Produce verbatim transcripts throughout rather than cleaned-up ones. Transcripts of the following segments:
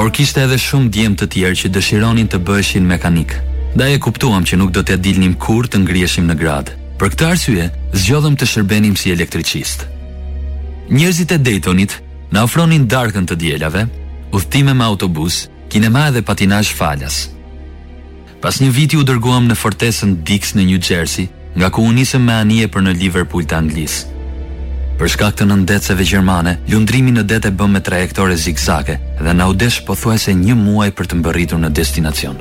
por kishte edhe shumë djemë të tjerë që dëshironin të bëheshin mekanik. Ndaj e kuptuam që nuk do t'ja dilnim kur të ngriheshim në gradë. Për këtë arsye, zgjodhëm të shërbenim si elektricist. Njerëzit e Daytonit na ofronin darkën të dielave, udhëtime me autobus, kinema dhe patinazh falas. Pas një viti u dërguam në fortesën Dix në New Jersey, nga ku u nisëm me anije për në Liverpool të Anglisë. Për shkak të nëndeceve gjermane, lundrimi në det e bëm me trajektore zigzage dhe na u desh pothuajse një muaj për të mbërritur në destinacion.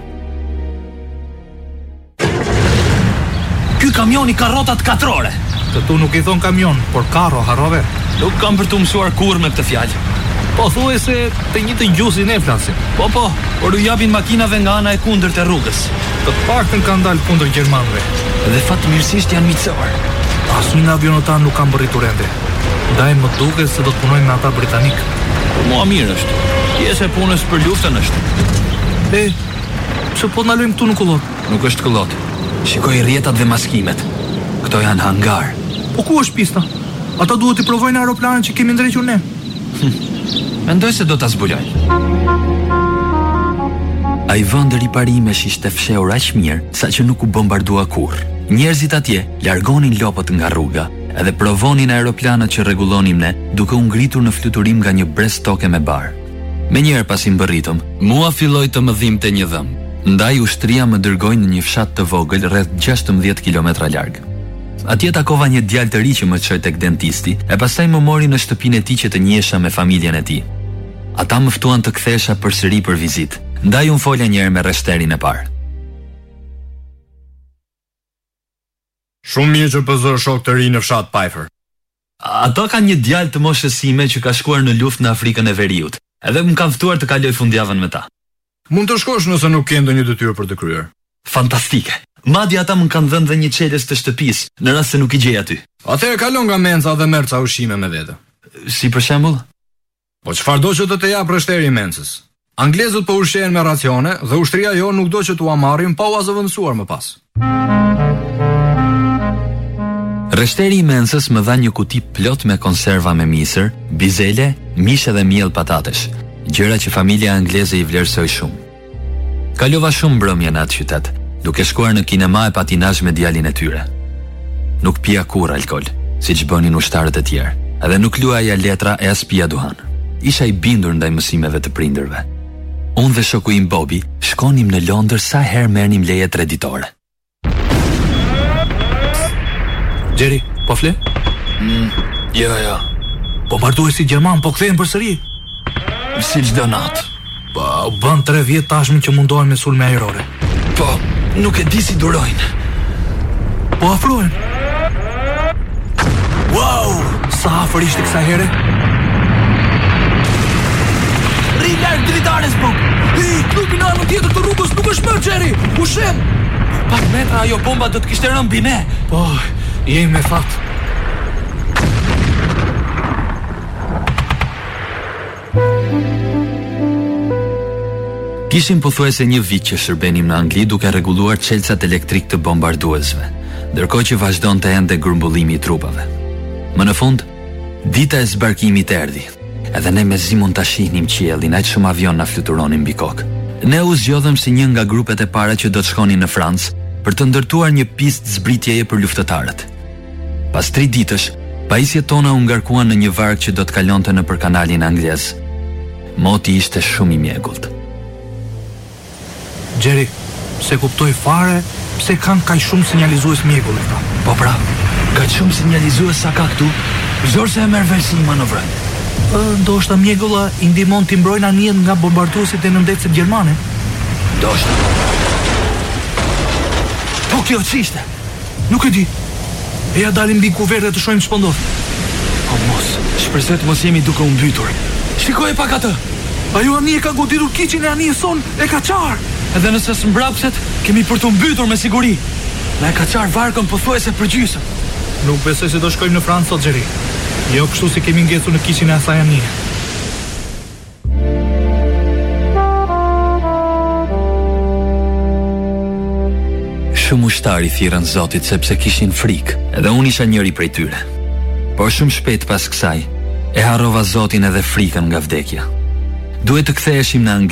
Ky kamioni ka rrotat katrore. Të tu nuk i thon kamion, por karro, harrove. Nuk kam për të mësuar kur me këtë fjalë. Po thuaj se të njëjtën gjusin e flasin. Po po, por u japin makinave nga ana e kundërt e rrugës. Të paktën kanë dalë kundër gjermanëve. Dhe fatmirësisht janë miqësor. Asnjë nga avionotan nuk ka mbërritur ende. Ndaj më duket se do të punojnë me ata britanik. Po mua mirë është. Pjesë e punës për luftën është. E, pse po na lëmë këtu në kullot? Nuk është kullot. Shikoj rrjetat dhe maskimet. Këto janë hangar. Po ku është pista? Ata duhet të provojnë aeroplanin që kemi ndrequr ne. Mendoj se do ta zbulojnë. Ai vend i parimesh ishte fshehur aq mirë saqë nuk u bombardua kurrë. Njerëzit atje largonin lopët nga rruga edhe provonin aeroplanët që rregullonim ne, duke u ngritur në fluturim nga një brez toke me bar. Menjëherë pasi mbërritëm, mua filloi të më dhimbte një dhëm. Ndaj ushtria më dërgoi në një fshat të vogël rreth gjashtëmbëdhjetë kilometra larg. Atje takova një djalë të ri që më çoi tek dentisti e pastaj më mori në shtëpinë e tij që të njihesha me familjen e tij. Ata më ftuan të kthehesha përsëri për vizitë. Ndaj unë folja një herë me rreshterin e parë. Shumë mirë që pëzër shok të ri në fshat Pfeiffer. Ato kanë një djalë të moshës sime që ka shkuar në luftë në Afrikën e Veriut, edhe më kanë ftuar të kaloj fundjavën me ta. Mund të shkosh nëse nuk ke ndonjë detyrë për të kryer. Fantastike. Madje ata më kanë dhënë dhe një çelës të shtëpisë, në rast se nuk i gjej aty. Atëherë kalon nga menca dhe merr ca ushqime me vete. Si për shembull? Po çfarë do që të të jap rreshteri i mencës? Anglezët po ushqehen me racione dhe ushtria jo nuk do që t'u marrin pa u azëvendësuar më pas. Rreshteri i mencës më dha një kuti plot me konserva me misër, bizele, mishe dhe miell patatesh, gjëra që familja angleze i vlerësoi shumë. Kalova shumë mbrëmje në atë qytet, duke shkuar në kinema e patinazh me djalin e tyre. Nuk pija kurrë alkol, siç bënin ushtarët e tjerë, edhe nuk luaja letra e as pija duhan. Isha i bindur ndaj mësimeve të prindërve. Unë dhe shoku im Bobby shkonim në Londër sa herë merrnim leje kreditore. Jerry, po fle? Mm, jo, jo. Bombarduesi gjerman po kthehen përsëri. Si çdo natë. Po, u bën tre vjet tashmë që mundohen me sulme ajrore. Po, nuk e di si durojnë. Po afrohen. Wow, sa afër ishte kësaj here? Rri larg dritares, po. Hey, klubi në anën tjetër të rrugës nuk është më, Jerry. U shem. Pak metra ajo bomba do të kishte rënë mbi ne. Po, jemi me fat. Kishim pothuajse një vit që shërbenim në Angli duke rregulluar çelësat elektrik të bombarduesve, ndërkohë që vazhdonte ende grumbullimi i trupave. Më në fund, dita e zbarkimit erdhi, edhe ne mezi mund ta shihnim qiellin, aq shumë avion na fluturonin mbi kokë. Ne u zgjodhëm si një nga grupet e para që do të shkonin në Francë për të ndërtuar një pistë zbritjeje për luftëtarët. Pas tri ditësh, pajisjet tona u ngarkuan në një varg që do të kalonte nëpër kanalin anglez. Moti ishte shumë i mjegullt. Jerry, se kuptoj fare pse kanë kaq shumë sinjalizues mjegull këta. Po pra, kaq shumë sinjalizues sa ka këtu, zor se e merr vesh si manovër. Ndoshta mjegulla i ndihmon t'i mbrojnë anijet nga bombarduesit e nëndecet gjermane. Ndoshta. Po kjo ç'ishte? Nuk e di. E ja dalim mbi kuverte të shohim ç'po ndodh. Po mos, shpresoj të mos jemi duke u mbytur. Shikoj pak atë. Ajo anije ka goditur kiçin e anijes son, e ka qarë. Edhe nëse s'mbrapset, kemi për të mbytur me siguri. Na e ka qarë varkën pothuajse përgjysëm. Nuk besoj se do shkojmë në Francë sot, Jerry. Jo kështu si kemi ngecur në kishin e asaj anije. Shumë ushtari thirrën Zotit sepse kishin frikë, edhe unë isha njëri prej tyre. Por shumë shpejt pas kësaj, e harrova Zotin edhe frikën nga vdekja. Duhet të ktheheshim në Angli.